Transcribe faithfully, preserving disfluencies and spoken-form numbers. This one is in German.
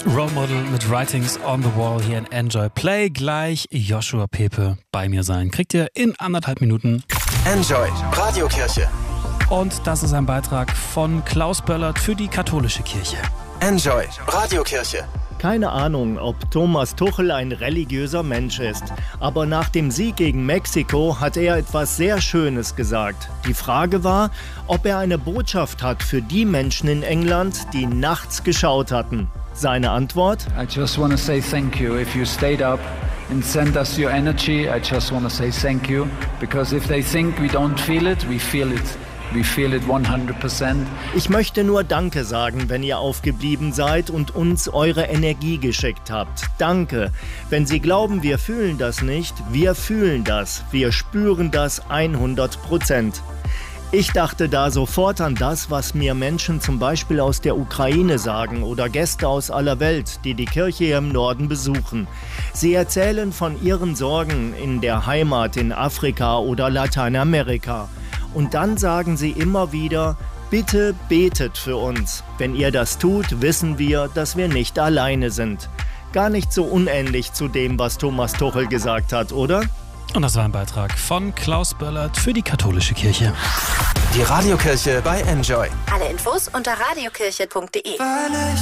Role Model mit Writings on the Wall hier in Enjoy Play. Gleich Joshua Pepe bei mir sein. Kriegt ihr in anderthalb Minuten. Enjoy Radiokirche. Und das ist ein Beitrag von Klaus Böllert für die katholische Kirche. Enjoy Radiokirche. Keine Ahnung, ob Thomas Tuchel ein religiöser Mensch ist. Aber nach dem Sieg gegen Mexiko hat er etwas sehr Schönes gesagt. Die Frage war, ob er eine Botschaft hat für die Menschen in England, die nachts geschaut hatten. Seine Antwort? I just want to say thank you. If you stayed up and sent us your energy, I just want to say thank you. Because if they think we don't feel it, we feel it. We feel it hundert Prozent. Ich möchte nur Danke sagen, wenn ihr aufgeblieben seid und uns eure Energie geschickt habt. Danke. Wenn Sie glauben, wir fühlen das nicht, wir fühlen das. Wir spüren das hundert Prozent. Ich dachte da sofort an das, was mir Menschen zum Beispiel aus der Ukraine sagen oder Gäste aus aller Welt, die die Kirche hier im Norden besuchen. Sie erzählen von ihren Sorgen in der Heimat in Afrika oder Lateinamerika. Und dann sagen sie immer wieder, bitte betet für uns. Wenn ihr das tut, wissen wir, dass wir nicht alleine sind. Gar nicht so unähnlich zu dem, was Thomas Tuchel gesagt hat, oder? Und das war ein Beitrag von Klaus Böllert für die katholische Kirche. Die Radiokirche bei Enjoy. Alle Infos unter radiokirche punkt de.